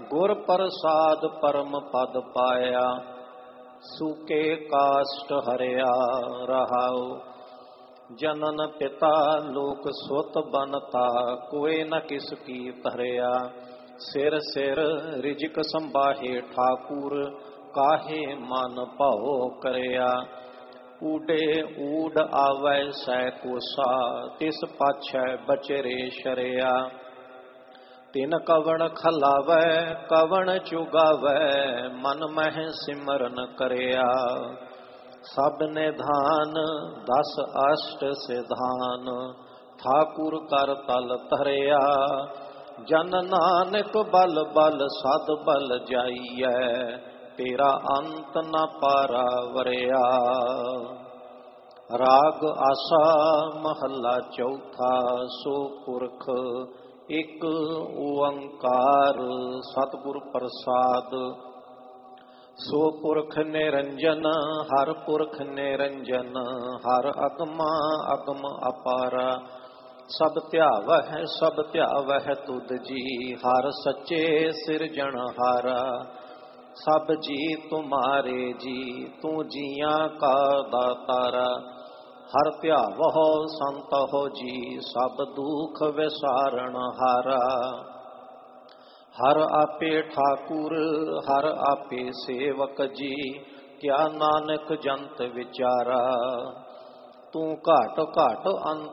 ਗੁਰ ਪ੍ਰਸਾਦ ਪਰਮ ਪਦ ਪਾਇਆ, ਸੂਕੇ ਕਾਸ਼ਟ ਹਰਿਆ ਰਹਾਉ। ਜਨਨ ਪਿਤਾ ਲੋਕ ਸੁਤ ਬਨਤਾ, ਕੋਇ ਨ ਕਿਸ ਕੀ ਧਰਿਆ। ਸਿਰ ਸਿਰ ਰਿਜਕ ਸੰਭਾਹੇ ਠਾਕੁਰ, ਕਾਹੇ ਮਨ ਭਉ ਕਰਿਆ। ਊਡੇ ਊਡ ਆਵੈ ਸੈ ਕੋਸਾ, ਤਿਸ ਪਾਛੈ ਬਚਰੇ ਸ਼ਰਿਆ। ਤਿਨ ਕਵਣ ਖਲਾਵੈ ਕਵਣ ਚੁਗਾਵੈ, ਮਨ ਮਹਿ ਸਿਮਰਨ ਕਰਿਆ। ਸਭ ਨਿਧਾਨ ਦਸ ਅਸ਼ਟ ਸਿਧਾਨ, ਠਾਕੁਰ ਕਰ ਤਲ ਧਰਿਆ। ਜਨ ਨਾਨਕ ਬਲ ਬਲ ਸਦ ਬਲ ਜਾਈਐ, ਤੇਰਾ ਅੰਤ ਨ ਪਾਰਾ ਵਰਿਆ। ਰਾਗ ਆਸਾ ਮਹੱਲਾ ਚੌਥਾ। ਸੋ ਪੁਰਖ ਇਕ ਓੰਕਾਰ, ਸਤਿਗੁਰ ਪ੍ਰਸਾਦ। ਸੋ ਪੁਰਖ ਨਿਰੰਜਨ, ਹਰ ਪੁਰਖ ਨਿਰੰਜਨ। ਹਰ ਅਗਮਾ ਅਗਮ ਅਪਾਰਾ, ਸਭ ਧਿਆਵਹਿ ਸਭ ਧਿਆਵਹਿ ਤੁਧ ਜੀ। ਹਰ ਸੱਚੇ ਸਿਰਜਣਹਾਰਾ, ਸਭ ਜੀ ਤੁਮਾਰੇ ਜੀ। ਤੂੰ ਜੀਆਂ ਕਾ ਦਾਤਾਰਾ, ਹਰ ਧਿਆਵਹੁ ਸੰਤਹੁ ਜੀ। ਸਭ ਦੁਖ ਵਿਸਾਰਨ ਹਾਰਾ, ਹਰ ਆਪੇ ਠਾਕੁਰ ਹਰ ਆਪੇ ਸੇਵਕ ਜੀ। ਕਿਆ ਨਾਨਕ ਜੰਤ ਵਿਚਾਰਾ, ਤੂੰ ਘਾਟ ਘਾਟ ਅੰਤ